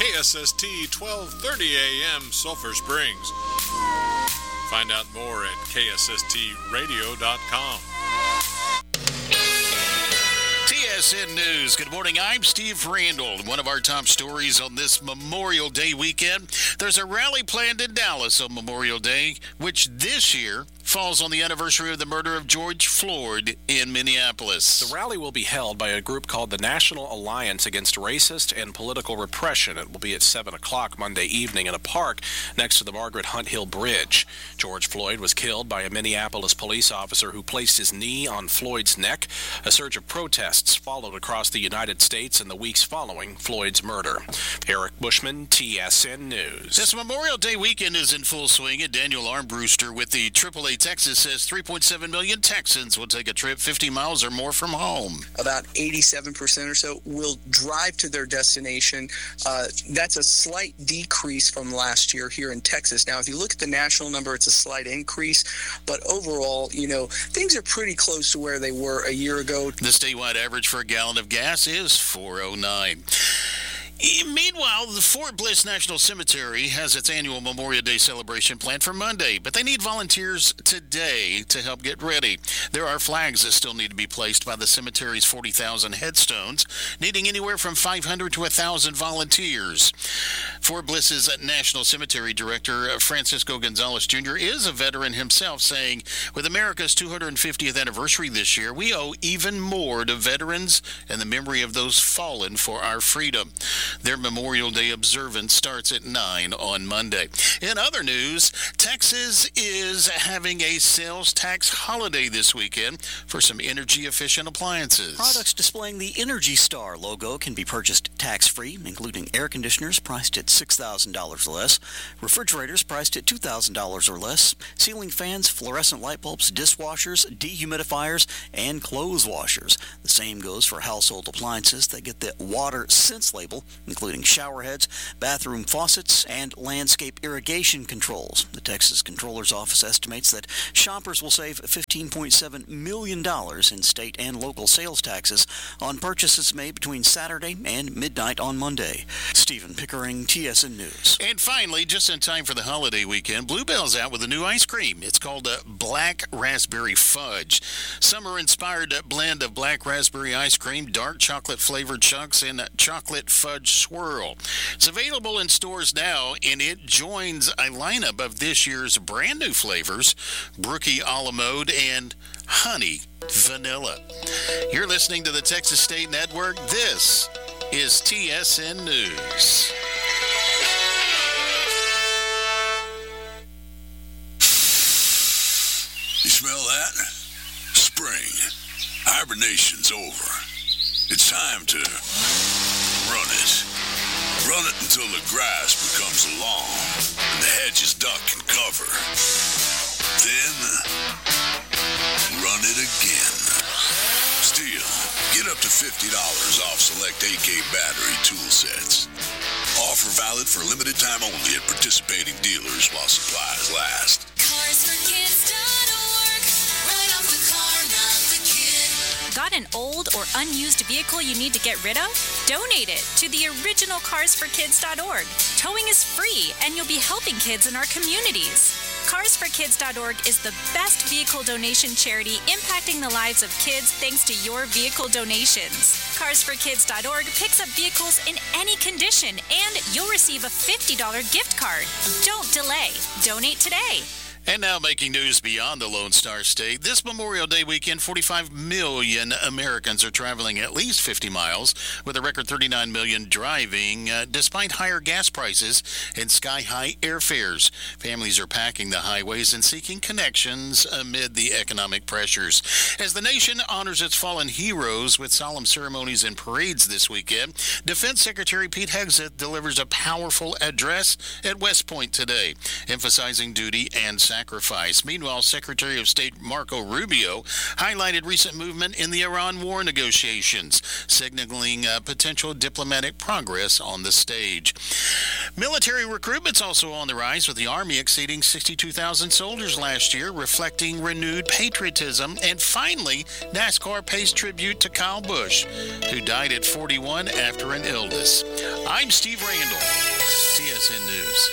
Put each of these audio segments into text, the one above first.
KSST 1230 AM Sulphur Springs. Find out more at ksstradio.com. TSN News. Good morning. I'm Steve Randall. One of our top stories on this Memorial Day weekend. There's a rally planned in Dallas on Memorial Day, which this year falls on the anniversary of the murder of George Floyd in Minneapolis. The rally will be held by a group called the National Alliance Against Racist and Political Repression. It will be at 7 o'clock Monday evening in a park next to the Margaret Hunt Hill Bridge. George Floyd was killed by a Minneapolis police officer who placed his knee on Floyd's neck. A surge of protests followed across the United States in the weeks following Floyd's murder. Eric Bushman, TSN News. This Memorial Day weekend is in full swing, and Daniel Armbruster with the AAA Texas says 3.7 million Texans will take a trip 50 miles or more from home. About 87% or so will drive to their destination. That's a slight decrease from last year here in Texas. Now, if you look at the national number, it's a slight increase. But overall, things are pretty close to where they were a year ago. The statewide average for a gallon of gas is $4.09. Meanwhile, the Fort Bliss National Cemetery has its annual Memorial Day celebration planned for Monday, but they need volunteers today to help get ready. There are flags that still need to be placed by the cemetery's 40,000 headstones, needing anywhere from 500 to 1,000 volunteers. Fort Bliss's National Cemetery Director, Francisco Gonzalez Jr., is a veteran himself, saying, with America's 250th anniversary this year, we owe even more to veterans and the memory of those fallen for our freedom. Their Memorial Day observance starts at 9 on Monday. In other news, Texas is having a sales tax holiday this weekend for some energy-efficient appliances. Products displaying the Energy Star logo can be purchased tax-free, including air conditioners priced at $6,000 or less, refrigerators priced at $2,000 or less, ceiling fans, fluorescent light bulbs, dishwashers, dehumidifiers, and clothes washers. The same goes for household appliances that get the Water Sense label, including shower heads, bathroom faucets, and landscape irrigation controls. The Texas Comptroller's Office estimates that shoppers will save $15.7 million in state and local sales taxes on purchases made between Saturday and midnight on Monday. Stephen Pickering, TSN News. And finally, just in time for the holiday weekend, Bluebell's out with a new ice cream. It's called Black Raspberry Fudge. Summer-inspired blend of black raspberry ice cream, dark chocolate-flavored chunks, and chocolate fudge swirl. It's available in stores now, and it joins a lineup of this year's brand new flavors, Brookie a la mode and honey vanilla. You're listening to the Texas State Network. This is TSN News. You smell that? Spring. Hibernation's over. It's time to run it. Run it until the grass becomes lawn and the hedges duck and cover. Then, run it again. Still, get up to $50 off select AK battery tool sets. Offer valid for limited time only at participating dealers while supplies last. CarsForKids.org. Right off the car, not the kid. Got an old or unused vehicle you need to get rid of? Donate it to the original CarsForKids.org. Towing is free, and you'll be helping kids in our communities. CarsForKids.org is the best vehicle donation charity impacting the lives of kids thanks to your vehicle donations. CarsForKids.org picks up vehicles in any condition, and you'll receive a $50 gift card. Don't delay. Donate today. And now making news beyond the Lone Star State. This Memorial Day weekend, 45 million Americans are traveling at least 50 miles, with a record 39 million driving, despite higher gas prices and sky-high airfares. Families are packing the highways and seeking connections amid the economic pressures. As the nation honors its fallen heroes with solemn ceremonies and parades this weekend, Defense Secretary Pete Hegseth delivers a powerful address at West Point today, emphasizing duty and sacrifice. Meanwhile, Secretary of State Marco Rubio highlighted recent movement in the Iran war negotiations, signaling potential diplomatic progress on the stage. Military recruitment's also on the rise, with the Army exceeding 62,000 soldiers last year, reflecting renewed patriotism. And finally, NASCAR pays tribute to Kyle Busch, who died at 41 after an illness. I'm Steve Randall, TSN News.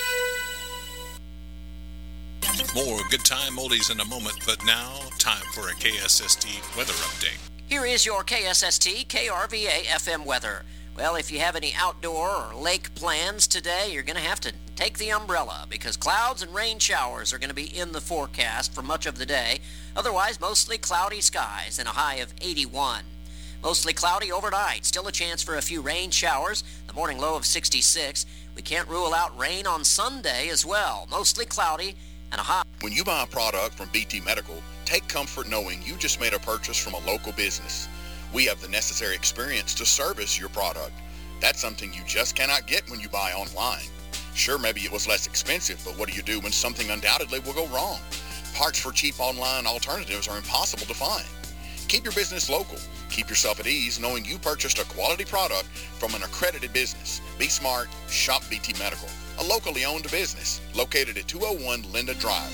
More Good Time Oldies in a moment, but now time for a KSST weather update. Here is your KSST KRVA FM weather. Well, if you have any outdoor or lake plans today, you're going to have to take the umbrella because clouds and rain showers are going to be in the forecast for much of the day. Otherwise, mostly cloudy skies and a high of 81. Mostly cloudy overnight. Still a chance for a few rain showers. The morning low of 66. We can't rule out rain on Sunday as well. Mostly cloudy and a high. When you buy a product from BT Medical, take comfort knowing you just made a purchase from a local business. We have the necessary experience to service your product. That's something you just cannot get when you buy online. Sure, maybe it was less expensive, but what do you do when something undoubtedly will go wrong? Parts for cheap online alternatives are impossible to find. Keep your business local. Keep yourself at ease knowing you purchased a quality product from an accredited business. Be smart. Shop BT Medical, a locally owned business located at 201 Linda Drive.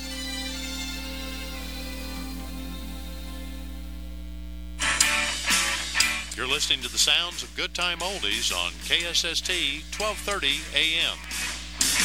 You're listening to the sounds of Good Time Oldies on KSST 1230 AM.